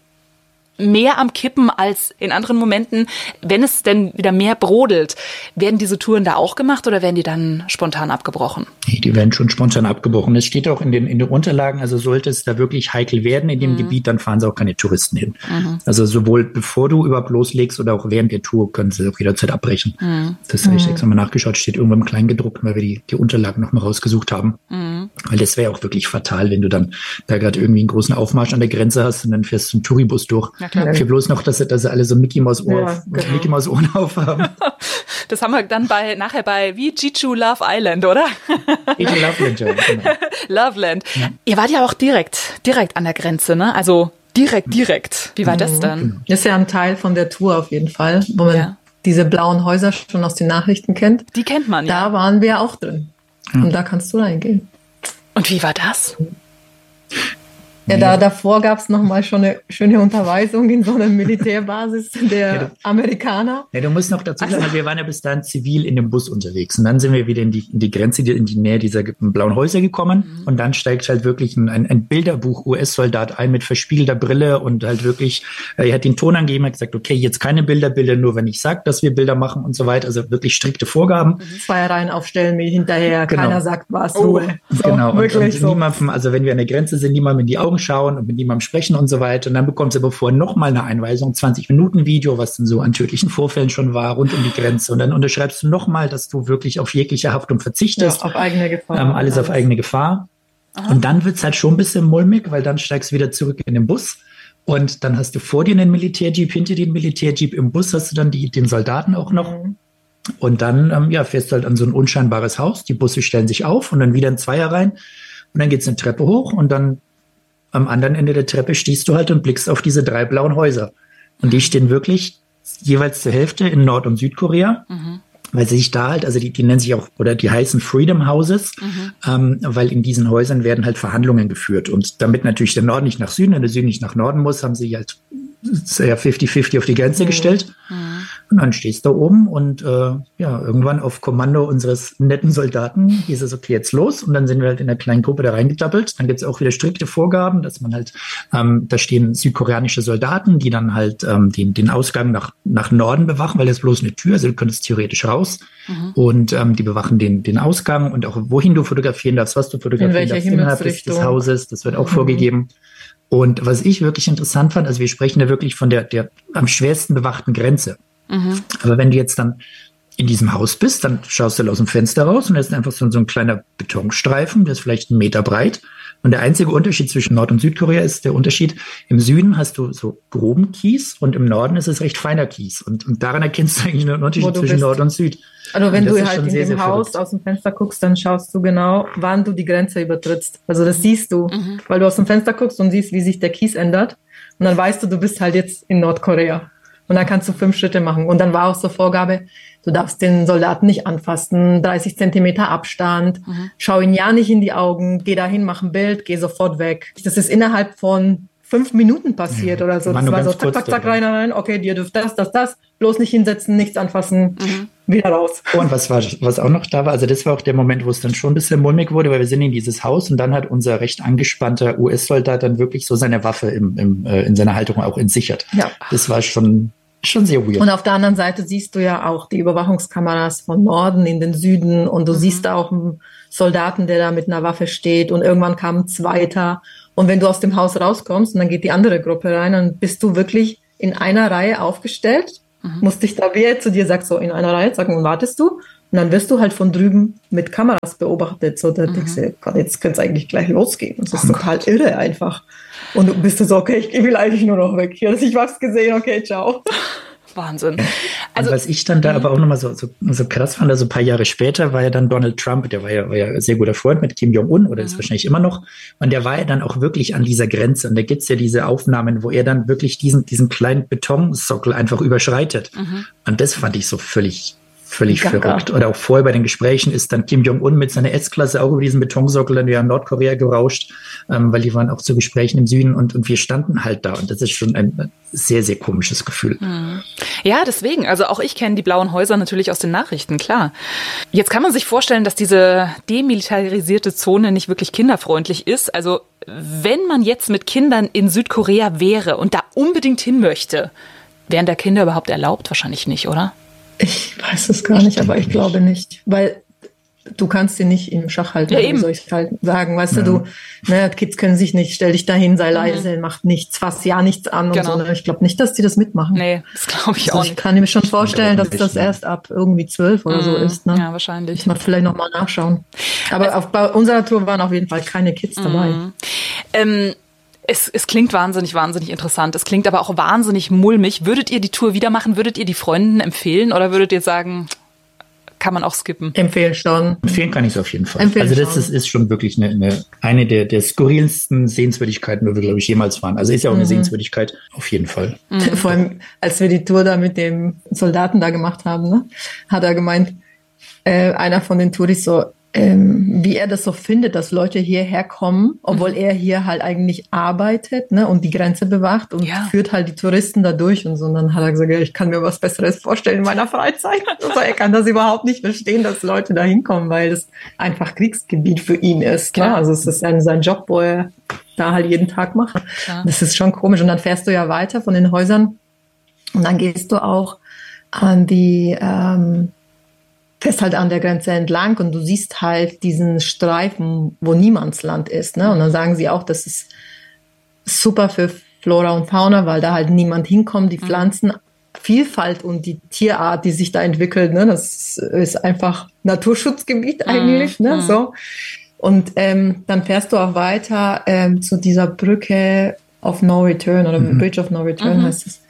mehr am Kippen als in anderen Momenten. Wenn es denn wieder mehr brodelt, werden diese Touren da auch gemacht oder werden die dann spontan abgebrochen? Die werden schon spontan abgebrochen. Es steht auch in den, in den Unterlagen, also sollte es da wirklich heikel werden in dem mhm. Gebiet, dann fahren sie auch keine Touristen hin. Mhm. Also sowohl bevor du überhaupt loslegst oder auch während der Tour können sie auch jederzeit abbrechen. Mhm. Das habe ich extra mal nachgeschaut, steht irgendwo im Kleingedruckten, weil wir die, die Unterlagen nochmal rausgesucht haben. Mhm. Weil das wäre auch wirklich fatal, wenn du dann da gerade irgendwie einen großen Aufmarsch an der Grenze hast und dann fährst du einen Touribus durch. Ja, für bloß noch, dass sie, dass sie alle so Mickey Mouse Ohr, ja, genau. Mickey Mouse Ohren aufhaben. Das haben wir dann bei, nachher bei wie Jeju Love Island, oder? Jeju Loveland, ja. Genau. Loveland. Ja. Ihr wart ja auch direkt, direkt an der Grenze, ne? Also Direkt, direkt. Wie war das dann? Das ist ja ein Teil von der Tour auf jeden Fall, wo man ja. diese blauen Häuser schon aus den Nachrichten kennt. Die kennt man, ja. Da waren wir auch drin. Mhm. Und da kannst du reingehen. Und wie war das? Ja, da, davor gab es nochmal schon eine schöne Unterweisung in so einer Militärbasis der ja, du, Amerikaner. Ja, du musst noch dazu sagen, also, wir waren ja bis dahin zivil in dem Bus unterwegs. Und dann sind wir wieder in die, in die Grenze, in die Nähe dieser blauen Häuser gekommen. Mhm. Und dann steigt halt wirklich ein, ein, ein Bilderbuch-U S-Soldat ein mit verspiegelter Brille und halt wirklich, er hat den Ton angegeben, hat gesagt, okay, jetzt keine Bilder, Bilder nur, wenn ich sage, dass wir Bilder machen und so weiter. Also wirklich strikte Vorgaben. Mhm. Zwei Reihen aufstellen, mir hinterher, genau. Keiner sagt was. Oh. Ruhe. So, genau, wirklich und, und so. Niemandem, also wenn wir an der Grenze sind, niemandem in die Augen schauen und mit niemandem sprechen und so weiter. Und dann bekommst du aber vorher nochmal eine Einweisung, zwanzig Minuten Video, was dann so an tödlichen Vorfällen schon war, rund um die Grenze. Und dann unterschreibst du nochmal, dass du wirklich auf jegliche Haftung verzichtest. Ja, auf eigene Gefahr. Ähm, alles auf eigene Gefahr. Aha. Und dann wird's halt schon ein bisschen mulmig, weil dann steigst du wieder zurück in den Bus. Und dann hast du vor dir einen Militärjeep, hinter dir einen Militärjeep. Im Bus hast du dann die, den Soldaten auch noch. Mhm. Und dann ähm, ja, fährst du halt an so ein unscheinbares Haus. Die Busse stellen sich auf und dann wieder ein Zweier rein. Und dann geht's eine Treppe hoch und dann am anderen Ende der Treppe stehst du halt und blickst auf diese drei blauen Häuser. Und die stehen wirklich jeweils zur Hälfte in Nord- und Südkorea, mhm. weil sie sich da halt, also die, die nennen sich auch, oder die heißen Freedom Houses, mhm. ähm, weil in diesen Häusern werden halt Verhandlungen geführt. Und damit natürlich der Norden nicht nach Süden und der Süden nicht nach Norden muss, haben sie halt ja fifty fifty auf die Grenze mhm. gestellt. Mhm. Und dann stehst du da oben und äh, ja, irgendwann auf Kommando unseres netten Soldaten hieß es, okay, jetzt los. Und dann sind wir halt in einer kleinen Gruppe da reingedappelt. Dann gibt's auch wieder strikte Vorgaben, dass man halt, ähm, da stehen südkoreanische Soldaten, die dann halt ähm, den, den Ausgang nach, nach Norden bewachen, weil das ist bloß eine Tür, also du könntest theoretisch raus. Mhm. Und ähm, die bewachen den, den Ausgang und auch wohin du fotografieren darfst, was du fotografieren darfst innerhalb des, des Hauses. Das wird auch mhm. vorgegeben. Und was ich wirklich interessant fand, also wir sprechen da wirklich von der, der am schwersten bewachten Grenze. Mhm. Aber wenn du jetzt dann in diesem Haus bist, dann schaust du aus dem Fenster raus und da ist einfach so, so ein kleiner Betonstreifen, der ist vielleicht einen Meter breit. Und der einzige Unterschied zwischen Nord- und Südkorea ist der Unterschied, im Süden hast du so groben Kies und im Norden ist es recht feiner Kies. Und, und daran erkennst du eigentlich nur einen Unterschied zwischen bist. Nord und Süd. Also wenn du halt in sehr, dem sehr Haus aus dem Fenster guckst, dann schaust du genau, wann du die Grenze übertrittst. Also das siehst du, mhm. weil du aus dem Fenster guckst und siehst, wie sich der Kies ändert. Und dann weißt du, du bist halt jetzt in Nordkorea. Und dann kannst du fünf Schritte machen. Und dann war auch so Vorgabe, du darfst den Soldaten nicht anfassen, dreißig Zentimeter Abstand, mhm. schau ihn ja nicht in die Augen, geh dahin, mach ein Bild, geh sofort weg. Das ist innerhalb von fünf Minuten passiert ja. oder so. Das war so zack, zack, zack, rein, rein, okay, dir dürft das, das, das, bloß nicht hinsetzen, nichts anfassen, mhm. wieder raus. Und was war, was auch noch da war, also das war auch der Moment, wo es dann schon ein bisschen mulmig wurde, weil wir sind in dieses Haus und dann hat unser recht angespannter U S-Soldat dann wirklich so seine Waffe im, im, äh, in seiner Haltung auch entsichert. Ja. Das war schon... Schon sehr weird. Und auf der anderen Seite siehst du ja auch die Überwachungskameras von Norden in den Süden und du mhm. siehst da auch einen Soldaten, der da mit einer Waffe steht und irgendwann kam ein zweiter. Und wenn du aus dem Haus rauskommst und dann geht die andere Gruppe rein, dann bist du wirklich in einer Reihe aufgestellt, mhm. musst dich da, wie er zu dir sagt, so in einer Reihe, sagen, und wartest du. Und dann wirst du halt von drüben mit Kameras beobachtet. So, da mhm. denkst du, Gott, jetzt könnte es eigentlich gleich losgehen. Das ist oh total Gott. irre einfach. Und du bist so, okay, ich will eigentlich nur noch weg. Hier, ich hab's gesehen, okay, ciao. Wahnsinn. Also, und was ich dann da aber auch nochmal so, so, so krass fand, also ein paar Jahre später war ja dann Donald Trump, der war ja, war ja ein sehr guter Freund mit Kim Jong-un oder ist mhm. wahrscheinlich immer noch. Und der war ja dann auch wirklich an dieser Grenze. Und da gibt's ja diese Aufnahmen, wo er dann wirklich diesen, diesen kleinen Betonsockel einfach überschreitet. Mhm. Und das fand ich so völlig Völlig Gaga. verrückt. Oder auch vorher bei den Gesprächen ist dann Kim Jong-un mit seiner S-Klasse auch über diesen Betonsockel dann wieder in Nordkorea gerauscht, ähm, weil die waren auch zu Gesprächen im Süden und, und wir standen halt da. Und das ist schon ein sehr, sehr komisches Gefühl. Hm. Ja, deswegen. Also auch ich kenne die blauen Häuser natürlich aus den Nachrichten, klar. Jetzt kann man sich vorstellen, dass diese demilitarisierte Zone nicht wirklich kinderfreundlich ist. Also wenn man jetzt mit Kindern in Südkorea wäre und da unbedingt hin möchte, wären da Kinder überhaupt erlaubt? Wahrscheinlich nicht, oder? Ich weiß es gar nicht, aber ich glaube nicht, weil du kannst sie nicht im Schach halten, ja, eben. Wie soll ich halt sagen, weißt ja. du, du, ne, Kids können sich nicht, stell dich dahin, sei leise, mhm. mach nichts, fass ja nichts an genau. und so. Ich glaube nicht, dass die das mitmachen. Nee, das glaube ich also auch ich nicht. Ich kann mir schon vorstellen, dass das erst ab irgendwie zwölf oder mhm. so ist. Ne? Ja, wahrscheinlich. Muss man vielleicht nochmal nachschauen. Aber also, auf, bei unserer Tour waren auf jeden Fall keine Kids mhm. dabei. Ähm, Es, es klingt wahnsinnig, wahnsinnig interessant. Es klingt aber auch wahnsinnig mulmig. Würdet ihr die Tour wieder machen? Würdet ihr die Freunden empfehlen? Oder würdet ihr sagen, kann man auch skippen? Empfehlen schon. Empfehlen kann ich es auf jeden Fall. Empfehlen also das schon. ist, ist schon wirklich eine, eine, eine der, der skurrilsten Sehenswürdigkeiten, wo wir, glaube ich, jemals waren. Also ist ja auch eine mhm. Sehenswürdigkeit, auf jeden Fall. Mhm. Vor allem, als wir die Tour da mit dem Soldaten da gemacht haben, ne, hat er gemeint, äh, einer von den Touris so, ähm, wie er das so findet, dass Leute hierher kommen, obwohl mhm. er hier halt eigentlich arbeitet, ne, und die Grenze bewacht und ja. führt halt die Touristen da durch und so. Und dann hat er gesagt, ja, ich kann mir was Besseres vorstellen in meiner Freizeit. Also er kann das überhaupt nicht verstehen, dass Leute da hinkommen, weil das einfach Kriegsgebiet für ihn ist. Ne? Also es ist sein, sein Job, wo er da halt jeden Tag macht. Klar. Das ist schon komisch. Und dann fährst du ja weiter von den Häusern und dann gehst du auch an die ähm, fährst halt an der Grenze entlang und du siehst halt diesen Streifen, wo Niemandsland ist, ne? Und dann sagen sie auch, das ist super für Flora und Fauna, weil da halt niemand hinkommt, die Pflanzenvielfalt und die Tierart, die sich da entwickelt, ne? Das ist einfach Naturschutzgebiet eigentlich, mhm. ne? So. Und ähm, dann fährst du auch weiter ähm, zu dieser Brücke of No Return oder mhm. Bridge of No Return mhm. heißt es.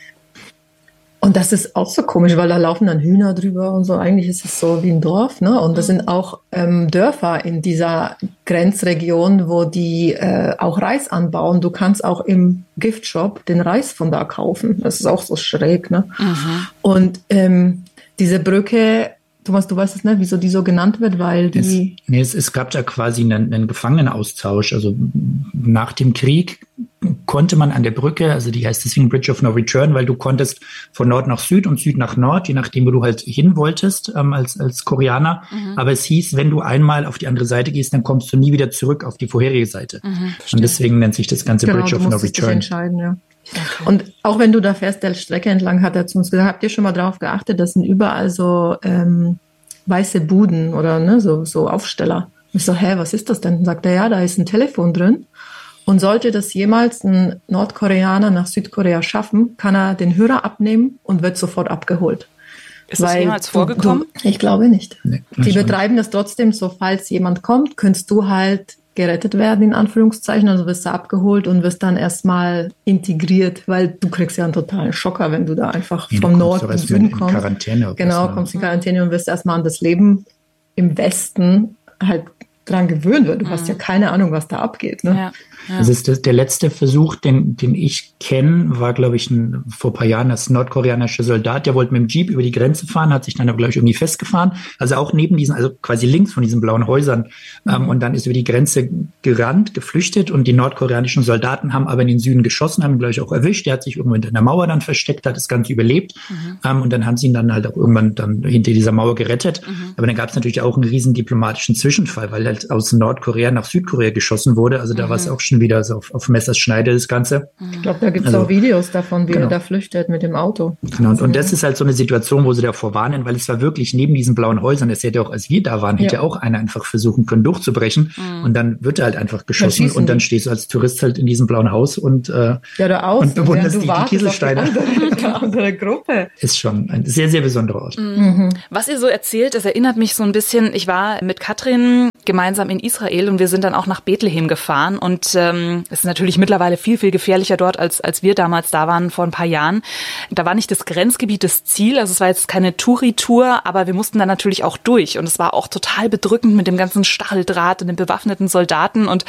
Und das ist auch so komisch, weil da laufen dann Hühner drüber und so. Eigentlich ist es so wie ein Dorf, ne? Und das sind auch ähm, Dörfer in dieser Grenzregion, wo die äh, auch Reis anbauen. Du kannst auch im Giftshop den Reis von da kaufen. Das ist auch so schräg, ne? Mhm. Und ähm, diese Brücke, Thomas, du weißt es nicht, wieso die so genannt wird, weil die... Es, nee, es, es gab da quasi einen, einen Gefangenenaustausch. Also nach dem Krieg konnte man an der Brücke, also die heißt deswegen Bridge of No Return, weil du konntest von Nord nach Süd und Süd nach Nord, je nachdem, wo du halt hin wolltest ähm, als, als Koreaner. Mhm. Aber es hieß, wenn du einmal auf die andere Seite gehst, dann kommst du nie wieder zurück auf die vorherige Seite. Mhm, und deswegen nennt sich das Ganze genau, Bridge of No Return. Dich entscheiden, ja. Okay. Und auch wenn du da fährst, der Strecke entlang, hat er zu uns gesagt, habt ihr schon mal drauf geachtet, das sind überall so ähm, weiße Buden oder ne, so, so Aufsteller. Und ich so, hä, was ist das denn? Dann sagt er, ja, da ist ein Telefon drin. Und sollte das jemals ein Nordkoreaner nach Südkorea schaffen, kann er den Hörer abnehmen und wird sofort abgeholt. Ist das jemals vorgekommen? Du, ich glaube nicht. Nee, die betreiben das trotzdem so, falls jemand kommt, könntest du halt gerettet werden, in Anführungszeichen. Also wirst du abgeholt und wirst dann erstmal integriert, weil du kriegst ja einen totalen Schocker, wenn du da einfach ja, vom Norden in den Süden kommst. Quarantäne. Genau, kommst in Quarantäne und wirst erstmal an das Leben im Westen halt dran gewöhnt wird. Du mhm. hast ja keine Ahnung, was da abgeht. Ne? Ja, ja. Das ist das, der letzte Versuch, den, den ich kenne, war, glaube ich, ein, vor ein paar Jahren das nordkoreanische Soldat, der wollte mit dem Jeep über die Grenze fahren, hat sich dann aber, glaube ich, irgendwie festgefahren. Also auch neben diesen, also quasi links von diesen blauen Häusern. Mhm. Ähm, und dann ist über die Grenze gerannt, geflüchtet und die nordkoreanischen Soldaten haben aber in den Süden geschossen, haben ihn, glaube ich, auch erwischt. Der hat sich irgendwo hinter der Mauer dann versteckt, hat das Ganze überlebt. Mhm. Ähm, und dann haben sie ihn dann halt auch irgendwann dann hinter dieser Mauer gerettet. Mhm. Aber dann gab es natürlich auch einen riesen diplomatischen Zwischenfall, weil halt aus Nordkorea nach Südkorea geschossen wurde. Also da mhm. war es auch schon wieder so auf, auf Messers Schneide, das Ganze. Ich glaube, da gibt es also, auch Videos davon, wie genau. er da flüchtet mit dem Auto. Genau, und, und das ist halt so eine Situation, wo sie davor warnen, weil es war wirklich neben diesen blauen Häusern, das hätte auch, als wir da waren, hätte ja auch einer einfach versuchen können, durchzubrechen. Mhm. Und dann wird er halt einfach geschossen und dann stehst du als Tourist halt in diesem blauen Haus und, äh, ja, da aus, und bewunderst ja, die, die Kieselsteine. Die andere, andere Gruppe. Ist schon ein sehr, sehr besonderer Ort. Mhm. Was ihr so erzählt, das erinnert mich so ein bisschen, ich war mit Katrin gemeinsam in Israel und wir sind dann auch nach Bethlehem gefahren und ähm, es ist natürlich mittlerweile viel, viel gefährlicher dort, als als wir damals da waren vor ein paar Jahren. Da war nicht das Grenzgebiet das Ziel, also es war jetzt keine Touri-Tour, aber wir mussten da natürlich auch durch und es war auch total bedrückend mit dem ganzen Stacheldraht und den bewaffneten Soldaten und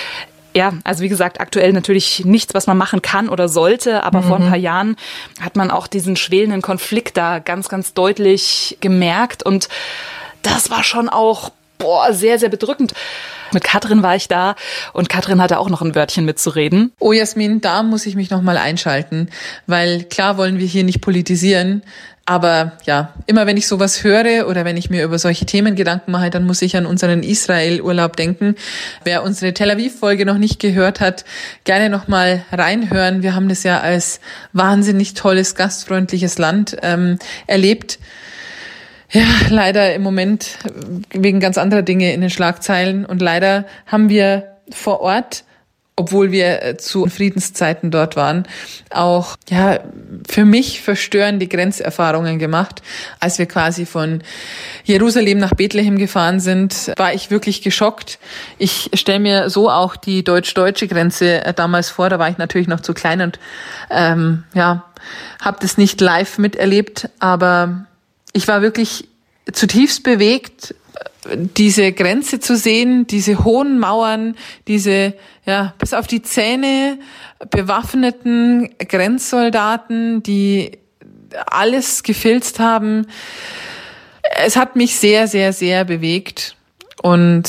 ja, also wie gesagt, aktuell natürlich nichts, was man machen kann oder sollte, aber mhm. vor ein paar Jahren hat man auch diesen schwelenden Konflikt da ganz, ganz deutlich gemerkt und das war schon auch boah, sehr, sehr bedrückend. Mit Katrin war ich da und Katrin hatte auch noch ein Wörtchen mitzureden. Oh Jasmin, da muss ich mich nochmal einschalten, weil klar wollen wir hier nicht politisieren, aber ja, immer wenn ich sowas höre oder wenn ich mir über solche Themen Gedanken mache, dann muss ich an unseren Israel-Urlaub denken. Wer unsere Tel Aviv-Folge noch nicht gehört hat, gerne nochmal reinhören. Wir haben das ja als wahnsinnig tolles, gastfreundliches Land ähm, erlebt. Ja, leider im Moment wegen ganz anderer Dinge in den Schlagzeilen. Und leider haben wir vor Ort, obwohl wir zu Friedenszeiten dort waren, auch ja für mich verstörende Grenzerfahrungen gemacht. Als wir quasi von Jerusalem nach Bethlehem gefahren sind, war ich wirklich geschockt. Ich stelle mir so auch die deutsch-deutsche Grenze damals vor. Da war ich natürlich noch zu klein und ähm, ja, habe das nicht live miterlebt, aber ich war wirklich zutiefst bewegt, diese Grenze zu sehen, diese hohen Mauern, diese ja bis auf die Zähne bewaffneten Grenzsoldaten, die alles gefilzt haben. Es hat mich sehr, sehr, sehr bewegt. Und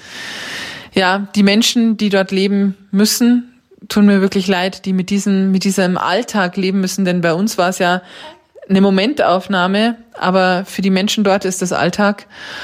ja, die Menschen, die dort leben müssen, tun mir wirklich leid, die mit diesem, mit diesem Alltag leben müssen, denn bei uns war es ja eine Momentaufnahme, aber für die Menschen dort ist das Alltag.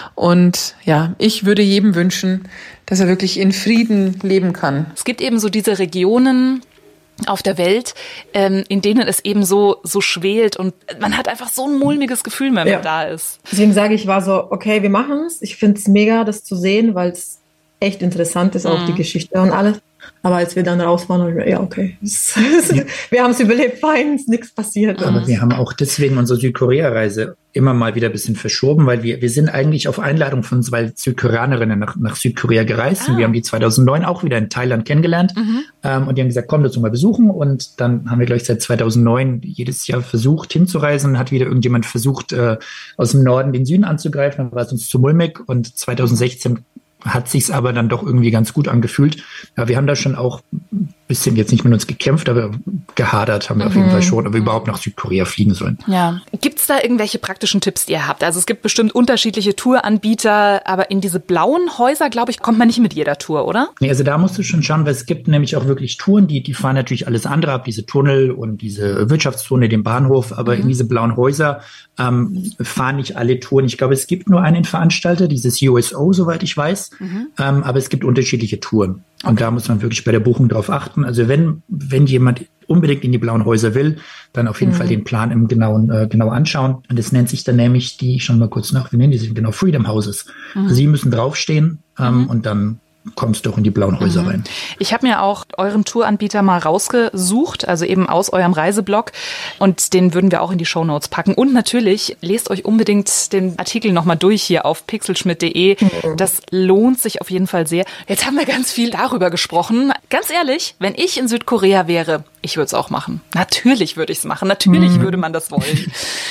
Und ja, ich würde jedem wünschen, dass er wirklich in Frieden leben kann. Es gibt eben so diese Regionen auf der Welt, in denen es eben so so schwelt und man hat einfach so ein mulmiges Gefühl, wenn man ja. da ist. Deswegen sage ich, war so, okay, wir machen es. Ich finde es mega, das zu sehen, weil es echt interessant ist, auch mhm. die Geschichte und alles. Aber als wir dann raus waren, ja, okay, ja. wir haben es überlebt, fein, ist nichts passiert. Aber wir haben auch deswegen unsere Südkorea-Reise immer mal wieder ein bisschen verschoben, weil wir wir sind eigentlich auf Einladung von zwei Südkoreanerinnen nach, nach Südkorea gereist. Ah. Und wir haben die zweitausendneun auch wieder in Thailand kennengelernt. Mhm. Ähm, und die haben gesagt, komm, das mal besuchen. Und dann haben wir gleich seit zweitausendneun jedes Jahr versucht hinzureisen. Hat wieder irgendjemand versucht, äh, aus dem Norden den Süden anzugreifen. Dann war es uns zu mulmig. Und zweitausendsechzehn hat sich's aber dann doch irgendwie ganz gut angefühlt. Ja, wir haben da schon auch ein bisschen jetzt nicht mit uns gekämpft, aber gehadert haben wir mhm. auf jeden Fall schon, ob wir überhaupt nach Südkorea fliegen sollen. Ja. Gibt's da irgendwelche praktischen Tipps, die ihr habt? Also es gibt bestimmt unterschiedliche Touranbieter, aber in diese blauen Häuser, glaube ich, kommt man nicht mit jeder Tour, oder? Nee, also da musst du schon schauen, weil es gibt nämlich auch wirklich Touren, die, die fahren natürlich alles andere ab, diese Tunnel und diese Wirtschaftszone, den Bahnhof, aber mhm. in diese blauen Häuser ähm, fahren nicht alle Touren. Ich glaube, es gibt nur einen Veranstalter, dieses U S O, soweit ich weiß. Mhm. Ähm, aber es gibt unterschiedliche Touren. Und okay. da muss man wirklich bei der Buchung drauf achten. Also wenn, wenn jemand unbedingt in die blauen Häuser will, dann auf jeden mhm. Fall den Plan im genauen, äh, genau anschauen. Und das nennt sich dann nämlich die, ich schau mal kurz nach, wie nennen die sich genau, Freedom Houses. Mhm. Also sie müssen draufstehen ähm, mhm. und dann kommst du doch in die blauen Häuser mhm. rein. Ich habe mir auch euren Touranbieter mal rausgesucht, also eben aus eurem Reiseblog, und den würden wir auch in die Shownotes packen. Und natürlich, lest euch unbedingt den Artikel nochmal durch hier auf pixelschmidt punkt de. Mhm. Das lohnt sich auf jeden Fall sehr. Jetzt haben wir ganz viel darüber gesprochen. Ganz ehrlich, wenn ich in Südkorea wäre, ich würde es auch machen. Natürlich würde ich es machen. Natürlich mhm. würde man das wollen.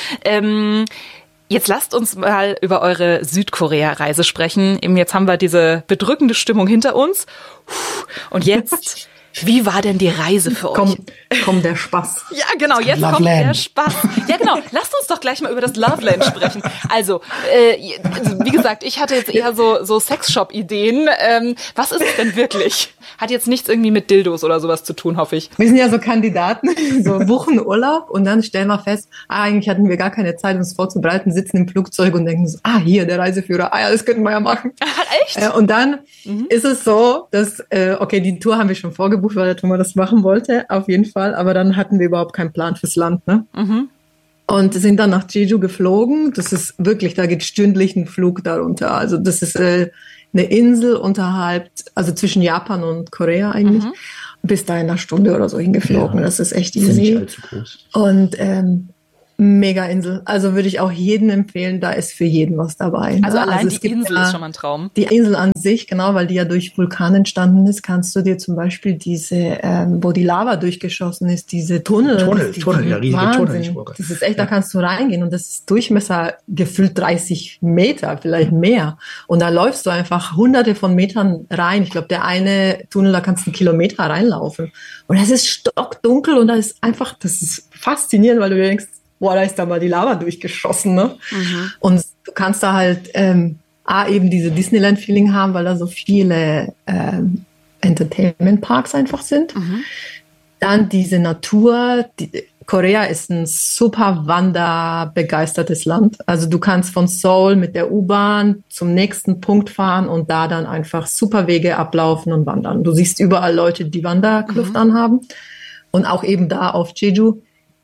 ähm, Jetzt lasst uns mal über eure Südkorea-Reise sprechen. Jetzt haben wir diese bedrückende Stimmung hinter uns. Und jetzt, wie war denn die Reise für euch? Komm, komm der Spaß. Ja, genau, jetzt Love kommt Land. Der Spaß. Ja, genau, lasst uns doch gleich mal über das Loveland sprechen. Also, äh, wie gesagt, ich hatte jetzt eher so, so Sexshop-Ideen. Ähm, was ist es denn wirklich? Hat jetzt nichts irgendwie mit Dildos oder sowas zu tun, hoffe ich. Wir sind ja so Kandidaten, so buchen Urlaub und dann stellen wir fest, ah, eigentlich hatten wir gar keine Zeit, uns vorzubereiten, sitzen im Flugzeug und denken so, ah, hier, der Reiseführer, ah ja, das könnten wir ja machen. Echt? Äh, und dann mhm. ist es so, dass, äh, okay, die Tour haben wir schon vorgebucht, weil der Thomas das machen wollte, auf jeden Fall, aber dann hatten wir überhaupt keinen Plan fürs Land, ne? Mhm. Und sind dann nach Jeju geflogen. Das ist wirklich, da geht stündlich ein Flug darunter. Also das ist äh, eine Insel unterhalb, also zwischen Japan und Korea eigentlich. Mhm. Bis da in einer Stunde oder so hingeflogen. Ja, das ist echt easy. Nicht allzu groß. Und ähm, mega Insel. Also würde ich auch jedem empfehlen, da ist für jeden was dabei. Also ne? allein also die Insel ist schon mal ein Traum. Die Insel an sich, genau, weil die ja durch Vulkan entstanden ist, kannst du dir zum Beispiel diese, ähm, wo die Lava durchgeschossen ist, diese Tunnel. Tunnel, die, Tunnel, ja, riesige Tunnel. Das ist echt, da kannst du reingehen und das ist Durchmesser gefühlt dreißig Meter, vielleicht mehr. Und da läufst du einfach hunderte von Metern rein. Ich glaube, der eine Tunnel, da kannst du einen Kilometer reinlaufen. Und es ist stockdunkel und da ist einfach, das ist faszinierend, weil du dir denkst, boah, da ist da mal die Lava durchgeschossen, ne? Mhm. Und du kannst da halt ähm, A, eben diese Disneyland-Feeling haben, weil da so viele ähm, Entertainment-Parks einfach sind. Mhm. Dann diese Natur. Die, Korea ist ein super wanderbegeistertes Land. Also du kannst von Seoul mit der U-Bahn zum nächsten Punkt fahren und da dann einfach super Wege ablaufen und wandern. Du siehst überall Leute, die Wanderkluft mhm. anhaben. Und auch eben da auf Jeju.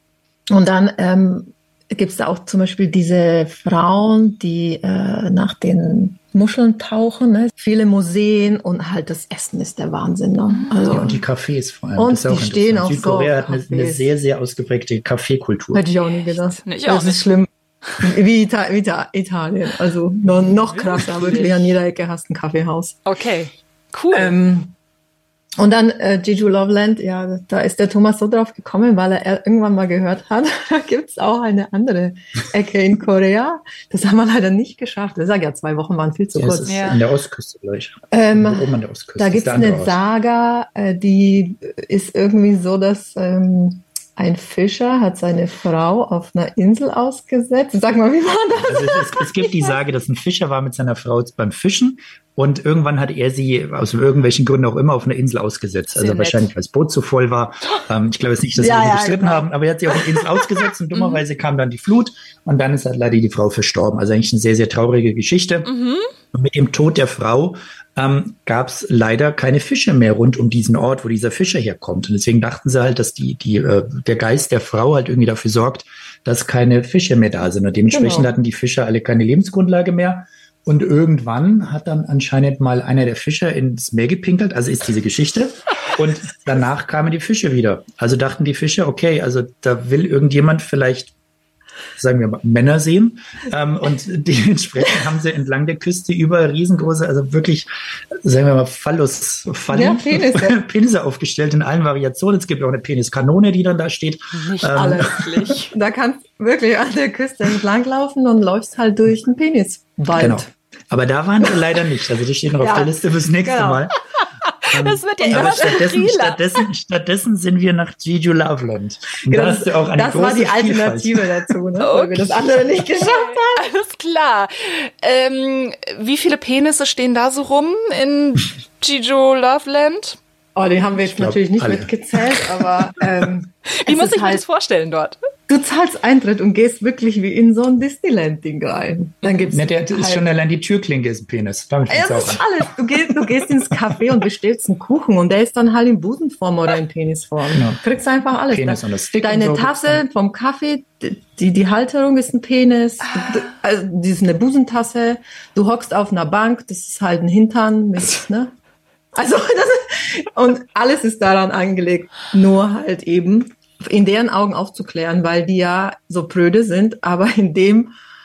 Und dann ähm, gibt es da auch zum Beispiel diese Frauen, die äh, nach den Muscheln tauchen. Ne? Viele Museen und halt das Essen ist der Wahnsinn. Ne? Also, ja, und die Cafés vor allem. Und das ist auch die stehen auch Südkorea so hat eine, eine sehr, sehr ausgeprägte Kaffeekultur. Hätte ich auch nie gedacht. Nee, ich auch das nicht. ist schlimm. Wie, Ita- wie Ita- Italien. Also noch, noch krasser. Wirklich an jeder Ecke hast du ein Kaffeehaus. Okay, cool. Ähm, Und dann äh, Jeju Loveland, ja, da ist der Thomas so drauf gekommen, weil er irgendwann mal gehört hat, da gibt's auch eine andere Ecke in Korea. Das haben wir leider nicht geschafft. Ich sage ja, zwei Wochen waren viel zu Ja, kurz. es ist Ja. an der Ostküste gleich. Ähm, Oben an der Ostküste. Da ist gibt's der andere eine Ort. Saga, äh, die ist irgendwie so, dass ähm, ein Fischer hat seine Frau auf einer Insel ausgesetzt. Sag mal, wie war das? Also es, es, es gibt die Sage, dass ein Fischer war mit seiner Frau beim Fischen und irgendwann hat er sie aus irgendwelchen Gründen auch immer auf einer Insel ausgesetzt. Also Sehr wahrscheinlich, weil das Boot zu voll war. Ähm, ich glaube jetzt nicht, dass Ja, wir sie ja, gestritten genau. haben, aber er hat sie auf der Insel ausgesetzt und dummerweise kam dann die Flut und dann ist halt leider die Frau verstorben. Also eigentlich eine sehr, sehr traurige Geschichte. Und mit dem Tod der Frau ähm, gab es leider keine Fische mehr rund um diesen Ort, wo dieser Fischer herkommt. Und deswegen dachten sie halt, dass die, die, äh, der Geist der Frau halt irgendwie dafür sorgt, dass keine Fische mehr da sind. Und dementsprechend Genau. hatten die Fischer alle keine Lebensgrundlage mehr. Und irgendwann hat dann anscheinend mal einer der Fischer ins Meer gepinkelt, also ist diese Geschichte. Und danach kamen die Fische wieder. Also dachten die Fische, okay, also da will irgendjemand vielleicht, sagen wir mal, Männer sehen. Ähm, und dementsprechend haben sie entlang der Küste überall riesengroße, also wirklich, sagen wir mal, Phallus, Fallen, Ja, Penisse. Penisse aufgestellt in allen Variationen. Es gibt auch eine Peniskanone, die dann da steht. Nicht Ähm, alles. Wirklich. Da kannst du wirklich an der Küste entlang laufen und läufst halt durch den Peniswald. Genau. Aber da waren wir leider nicht. Also die stehen noch Ja, auf der Liste fürs nächste genau. Mal. Das wird ja Aber immer stattdessen, skurriler. stattdessen, stattdessen sind wir nach Jeju Loveland. Und da hast du auch eine das große war die Vielfalt. Alternative dazu, ne? Weil wir das andere nicht geschafft haben. Alles klar. Ähm, wie viele Penisse stehen da so rum in Jeju Loveland? Oh, den haben wir jetzt glaub, natürlich nicht alle. mitgezählt, aber ähm, Wie es muss ist ich mir halt, das vorstellen dort? du zahlst Eintritt und gehst wirklich wie in so ein Disneyland-Ding rein. Dann gibt's Ne, der ist halt, schon allein die Türklinke ist ein Penis. Damit ja, fängt's das auch ist an. alles. Du gehst, du gehst ins Café und bestellst einen Kuchen und der ist dann halt in Busenform oder in Penisform. Genau. Du kriegst einfach alles. Penis und das Stick Deine und so gibt's Tasse vom Kaffee, die, die Halterung ist ein Penis, du, also die ist eine Busentasse. Du hockst auf einer Bank, das ist halt ein Hintern mit, ne? Also, das ist, und alles ist daran angelegt, nur halt eben in deren Augen aufzuklären, weil die ja so pröde sind, aber in dem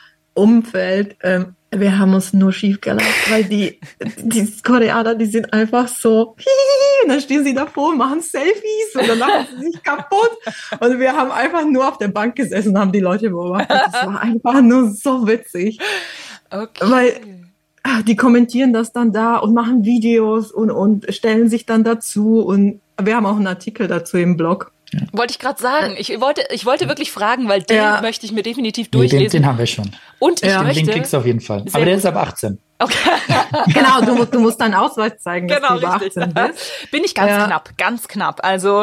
Umfeld, ähm, wir haben uns nur schief gelacht, weil die, die Koreaner, die sind einfach so, hihihi, und dann stehen sie davor und machen Selfies und dann machen sie sich kaputt. Und wir haben einfach nur auf der Bank gesessen und haben die Leute beobachtet. Das war einfach nur so witzig. Okay. Weil ah, die kommentieren das dann da und machen Videos und, und stellen sich dann dazu. Und wir haben auch einen Artikel dazu im Blog. Wollte ich gerade sagen. Ich wollte, ich wollte wirklich fragen, weil den Ja. möchte ich mir definitiv Nee, den, durchlesen. den haben wir schon. Und ich Ja. Den möchte... Link kriegst du auf jeden Fall. Sehr Aber der gut. ist ab achtzehn. Okay. Genau, du, musst- du musst deinen Ausweis zeigen, dass Genau, du über richtig. achtzehn bist. Bin ich ganz Ja. knapp, ganz knapp. Also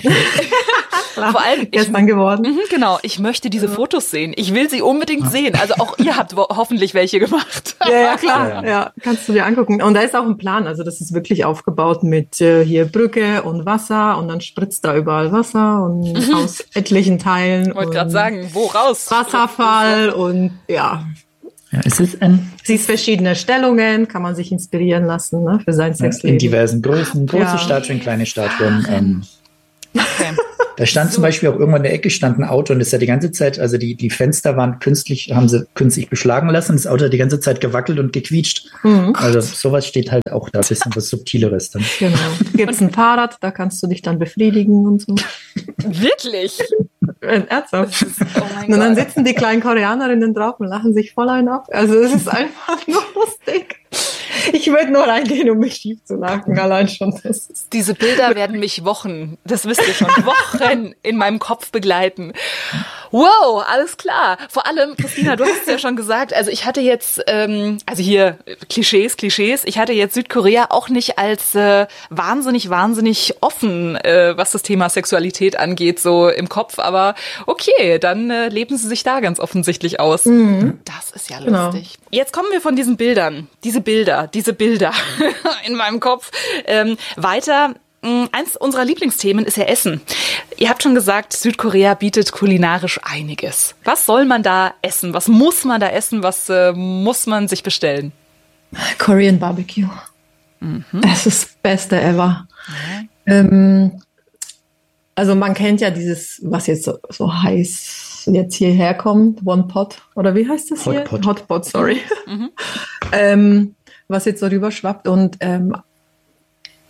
vor allem, ich, Gestern geworden. Mhm, genau, ich möchte diese Fotos sehen. Ich will sie unbedingt sehen. Also auch ihr habt wo- hoffentlich welche gemacht. Ja, ja, klar. Ja, Ja, ja. kannst du dir angucken. Und da ist auch ein Plan. Also das ist wirklich aufgebaut mit äh, hier Brücke und Wasser und dann spritzt da überall Wasser und aus etlichen Teilen. Ich wollte und gerade sagen, wo raus? Wasserfall und ja. Ja, es ist ein, Siehst verschiedene Stellungen, kann man sich inspirieren lassen, ne, für sein in Sexleben. diversen Größen, große Ja. Statuen, kleine Statuen. Ähm, Okay. Da stand zum Beispiel auch irgendwann in der Ecke stand ein Auto und das ist ja die ganze Zeit, also die, die Fenster waren künstlich, haben sie künstlich beschlagen lassen. Das Auto hat die ganze Zeit gewackelt und gequietscht. Mhm. Also sowas steht halt auch da, ein bisschen was Subtileres dann. Genau. Gibt's ein Fahrrad, da kannst du dich dann befriedigen und so. Wirklich? Äh, Ernsthaft. Oh mein Und dann Gott. sitzen die kleinen Koreanerinnen drauf und lachen sich voll ein ab. Also es ist einfach nur lustig. Ich würde nur reingehen, um mich schief zu lachen, allein schon. Das ist Diese Bilder werden mich Wochen, das wisst ihr schon, Wochen in meinem Kopf begleiten. Wow, alles klar. Vor allem, Christina, du hast es ja schon gesagt, also ich hatte jetzt, ähm, also hier Klischees, Klischees, ich hatte jetzt Südkorea auch nicht als äh, wahnsinnig, wahnsinnig offen, äh, was das Thema Sexualität angeht, so im Kopf. Aber okay, dann äh, leben sie sich da ganz offensichtlich aus. Das ist ja Genau. lustig. Jetzt kommen wir von diesen Bildern, diese Bilder, diese Bilder in meinem Kopf ähm, weiter. Eins unserer Lieblingsthemen ist ja Essen. Ihr habt schon gesagt, Südkorea bietet kulinarisch einiges. Was soll man da essen? Was muss man da essen? Was äh, muss man sich bestellen? Korean Barbecue. Das ist das Beste ever. Ähm, also man kennt ja dieses, was jetzt so, so heiß jetzt hierher kommt, One Pot, oder wie heißt das hier? Hotpot. Hotpot, sorry. ähm, was jetzt so rüberschwappt und ähm,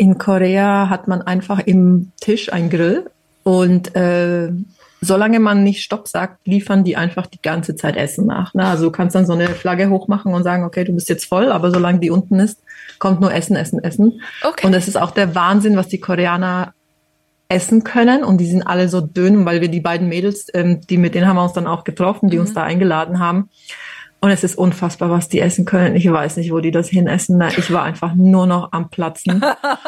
In Korea hat man einfach im Tisch einen Grill und äh, solange man nicht Stopp sagt, liefern die einfach die ganze Zeit Essen nach. Ne? Also du kannst dann so eine Flagge hochmachen und sagen, okay, du bist jetzt voll, aber solange die unten ist, kommt nur Essen, Essen, Essen. Okay. Und es ist auch der Wahnsinn, was die Koreaner essen können. Und die sind alle so dünn, weil wir die beiden Mädels, ähm, die mit denen haben wir uns dann auch getroffen, die mhm. uns da eingeladen haben. Und es ist unfassbar, was die essen können. Ich weiß nicht, wo die das hinessen. Ich war einfach nur noch am Platzen.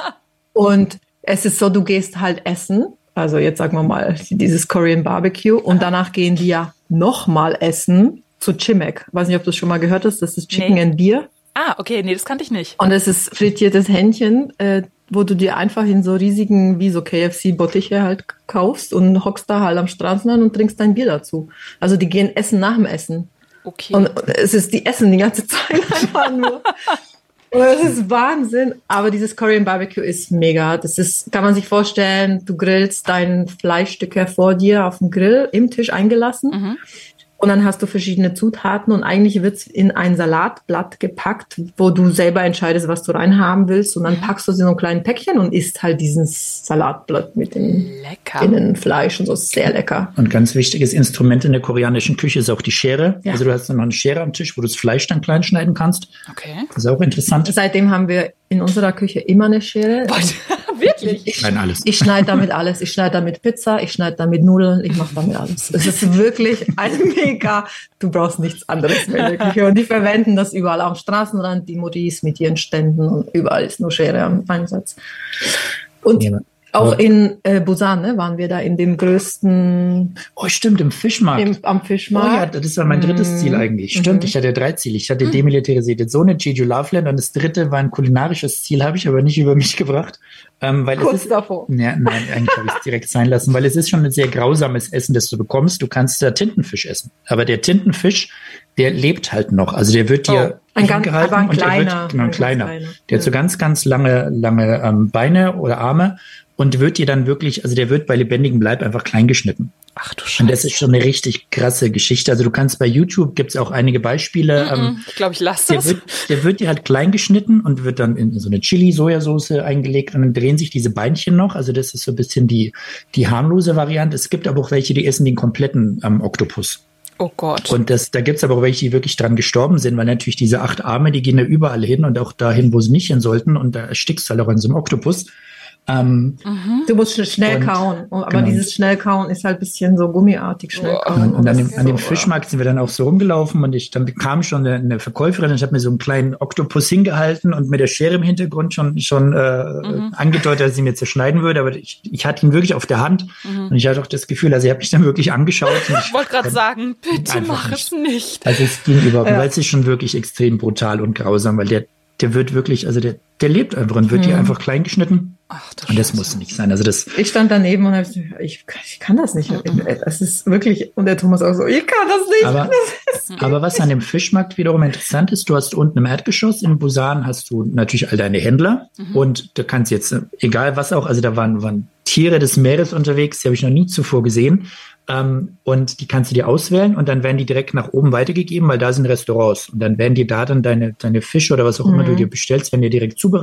Und es ist so, du gehst halt essen. Also jetzt sagen wir mal dieses Korean Barbecue. Und danach gehen die ja nochmal essen zu Chimek. Weiß nicht, ob du das schon mal gehört hast. Das ist Chicken nee. and Beer. Ah, okay. Nee, das kannte ich nicht. Und es ist frittiertes Hähnchen, äh, wo du dir einfach in so riesigen, wie so K F C-Bottiche halt kaufst und hockst da halt am Straßenrand und trinkst dein Bier dazu. Also die gehen essen nach dem Essen. Okay. Und es ist, die essen die ganze Zeit einfach nur. Und das ist Wahnsinn. Aber dieses Korean Barbecue ist mega. Das ist, kann man sich vorstellen, du grillst dein Fleischstücke vor dir auf dem Grill, im Tisch eingelassen. Mhm. Und dann hast du verschiedene Zutaten und eigentlich wird's in ein Salatblatt gepackt, wo du selber entscheidest, was du reinhaben willst. Und dann packst du sie in so ein kleines Päckchen und isst halt dieses Salatblatt mit dem Innenfleisch und so. Sehr lecker. Und ganz wichtiges Instrument in der koreanischen Küche ist auch die Schere. Ja. Also du hast dann noch eine Schere am Tisch, wo du das Fleisch dann klein schneiden kannst. Okay. Das ist auch interessant. Seitdem haben wir in unserer Küche immer eine Schere. Wirklich? Ich schneide alles. Ich schneide damit alles. Ich schneide damit Pizza, ich schneide damit Nudeln, ich mache damit alles. Es ist wirklich ein mega, du brauchst nichts anderes mehr in der Küche. Und die verwenden das überall am Straßenrand, die Muttis mit ihren Ständen und überall ist nur Schere am Einsatz. Und ja, auch in äh, Busan, ne, waren wir da in dem größten... Oh, stimmt, im Fischmarkt. Im, am Fischmarkt. Oh ja, das war mein drittes mm. Ziel eigentlich. Stimmt, mhm. ich hatte drei Ziele. Ich hatte mm. demilitarisierte Zone, Jeju Loveland und das dritte war ein kulinarisches Ziel, habe ich aber nicht über mich gebracht. Ähm, weil Kurz es ist, davor. Ja, nein, eigentlich habe ich es direkt sein lassen, weil es ist schon ein sehr grausames Essen, das du bekommst. Du kannst da Tintenfisch essen. Aber der Tintenfisch, der lebt halt noch. Also der wird dir oh, ein ganz, gehalten aber ein und kleiner, der wird, genau, ein kleiner. kleiner. Der hat so ganz, ganz lange, lange ähm, Beine oder Arme und wird dir dann wirklich, also der wird bei lebendigem Leib einfach klein geschnitten. Ach du Scheiße. Und das ist schon eine richtig krasse Geschichte. Also du kannst bei YouTube, gibt's auch einige Beispiele. Mm-mm, ähm, ich glaube, ich lasse das. Der wird, der wird dir halt klein geschnitten und wird dann in so eine Chili-Sojasauce eingelegt und dann drehen sich diese Beinchen noch. Also das ist so ein bisschen die, die harmlose Variante. Es gibt aber auch welche, die essen den kompletten ähm, Oktopus. Oh Gott. Und das, da gibt's aber auch welche, die wirklich dran gestorben sind, weil natürlich diese acht Arme, die gehen da überall hin und auch dahin, wo sie nicht hin sollten. Und da erstickst du halt auch in so einem Oktopus. Ähm, mhm. Du musst schnell und, kauen, aber genau. Dieses Schnellkauen ist halt ein bisschen so gummiartig schnell kauen. Und, und an dem, an dem Fischmarkt sind wir dann auch so rumgelaufen und ich, dann kam schon eine, eine Verkäuferin und ich habe mir so einen kleinen Oktopus hingehalten und mit der Schere im Hintergrund schon, schon äh, mhm. angedeutet, dass sie mir zerschneiden würde, aber ich, ich hatte ihn wirklich auf der Hand mhm. und ich hatte auch das Gefühl, also ich habe mich dann wirklich angeschaut. Ich wollte gerade sagen, bitte mach nicht. es nicht. Also es ging überhaupt, ja. weil es ist schon wirklich extrem brutal und grausam, weil der, der wird wirklich, also der, der lebt einfach und wird mhm. hier einfach klein geschnitten. Ach, das und das muss nicht sein. Also das. Ich stand daneben und habe gesagt, ich, ich kann das nicht. Das ist wirklich, und der Thomas auch so, ich kann das nicht. Aber, aber was an dem Fischmarkt wiederum interessant ist, du hast unten im Erdgeschoss in Busan hast du natürlich all deine Händler mhm. und du kannst jetzt, egal was auch, also da waren, waren Tiere des Meeres unterwegs, die habe ich noch nie zuvor gesehen. Ähm, und die kannst du dir auswählen und dann werden die direkt nach oben weitergegeben, weil da sind Restaurants und dann werden dir da dann deine, deine Fische oder was auch mhm. immer du dir bestellst, werden dir direkt zubereitet.